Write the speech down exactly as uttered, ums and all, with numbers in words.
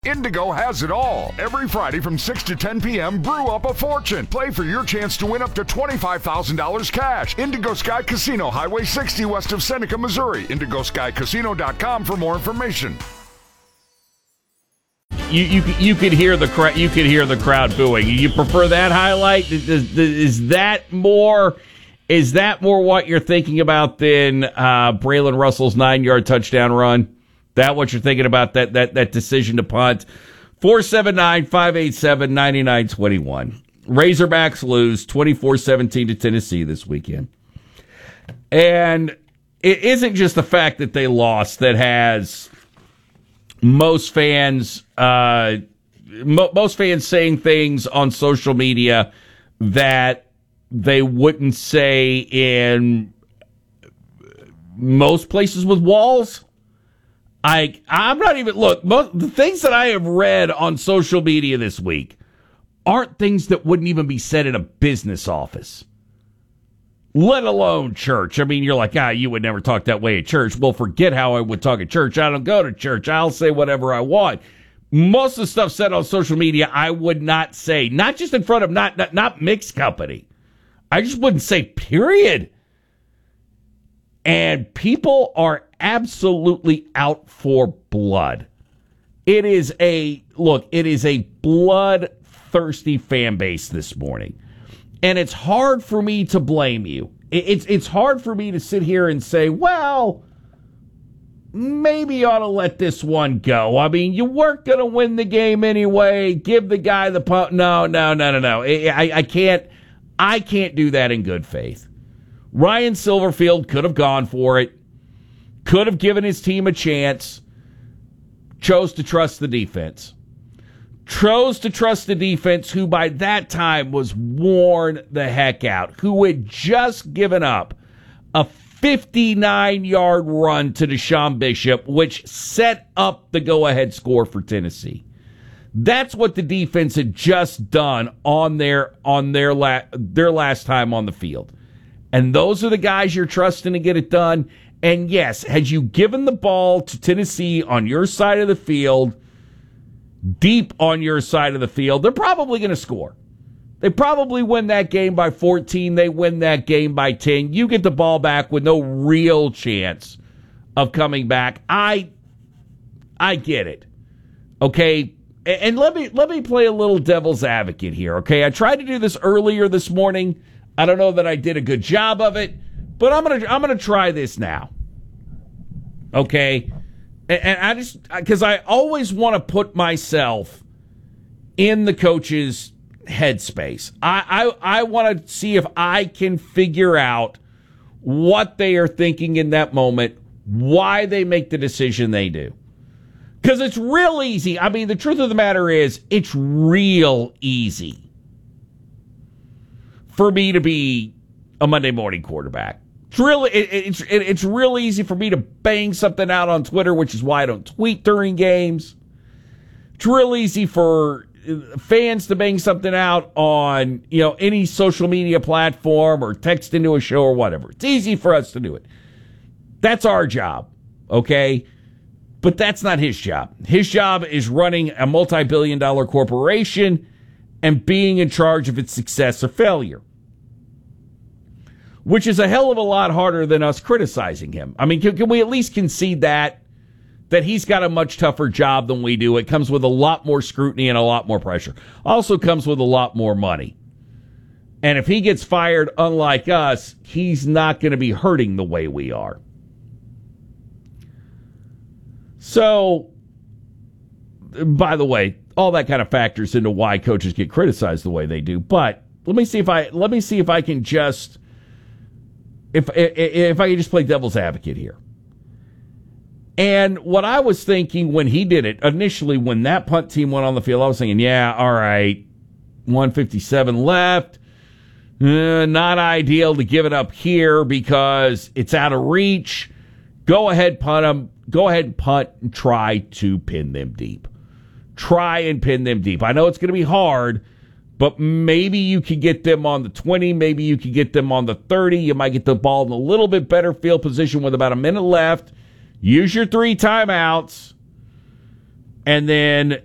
Indigo has it all. Every Friday from six to ten p.m., brew up a fortune. Play for your chance to win up to twenty-five thousand dollars cash. Indigo Sky Casino, Highway sixty west of Seneca, Missouri. indigo sky casino dot com for more information. You you you could hear the crowd. You could hear the crowd booing. You prefer that highlight? Is, is, is that more? Is that more what you're thinking about than uh, Braylon Russell's nine-yard touchdown run? That what you're thinking about, that that that decision to punt? four seven nine, five eight seven, nine nine two one. Razorbacks lose twenty-four seventeen to Tennessee this weekend. And it isn't just the fact that they lost that has most fans uh, mo- most fans saying things on social media that they wouldn't say in most places with walls. I, I'm not even, look, most, the things that I have read on social media this week aren't things that wouldn't even be said in a business office, let alone church. I mean, you're like, ah, you would never talk that way at church. Well, forget how I would talk at church. I don't go to church. I'll say whatever I want. Most of the stuff said on social media, I would not say, not just in front of, not, not, not mixed company. I just wouldn't say, period. And people are absolutely out for blood. It is a, look, it is a bloodthirsty fan base this morning. And it's hard for me to blame you. It's, it's hard for me to sit here and say, well, maybe you ought to let this one go. I mean, you weren't going to win the game anyway. Give the guy the punt. No, no, no, no, no. I, I can't. I can't do that in good faith. Ryan Silverfield could have gone for it, could have given his team a chance, chose to trust the defense. Chose to trust the defense, who by that time was worn the heck out, who had just given up a fifty-nine-yard run to Deshaun Bishop, which set up the go-ahead score for Tennessee. That's what the defense had just done on their on their la- their last time on the field. And those are the guys you're trusting to get it done. And yes, had you given the ball to Tennessee on your side of the field, deep on your side of the field, they're probably going to score. They probably win that game by fourteen. They win that game by ten. You get the ball back with no real chance of coming back. I I get it. Okay? And let me let me play a little devil's advocate here, okay? I tried to do this earlier this morning. I don't know that I did a good job of it, but I'm gonna I'm gonna try this now, okay? And, and I just because I always want to put myself in the coach's headspace. I I, I want to see if I can figure out what they are thinking in that moment, why they make the decision they do. Because it's real easy. I mean, the truth of the matter is, it's real easy for me to be a Monday morning quarterback. It's really, it, it's it, it's real easy for me to bang something out on Twitter, which is why I don't tweet during games. It's real easy for fans to bang something out on, you know, any social media platform or text into a show or whatever. It's easy for us to do it. That's our job, okay? But that's not his job. His job is running a multi-billion dollar corporation and being in charge of its success or failure, which is a hell of a lot harder than us criticizing him. I mean, can, can we at least concede that, that he's got a much tougher job than we do? It comes with a lot more scrutiny and a lot more pressure. Also comes with a lot more money. And if he gets fired, unlike us, he's not going to be hurting the way we are. So, by the way, all that kind of factors into why coaches get criticized the way they do. But let me see if I let me see if I can just if if I can just play devil's advocate here. And what I was thinking when he did it initially, when that punt team went on the field, I was thinking, yeah, all right, one fifty-seven left, uh, not ideal to give it up here because it's out of reach. Go ahead, punt them. Go ahead and punt and try to pin them deep. Try and pin them deep. I know it's going to be hard, but maybe you can get them on the twenty. Maybe you can get them on the thirty. You might get the ball in a little bit better field position with about a minute left. Use your three timeouts, and then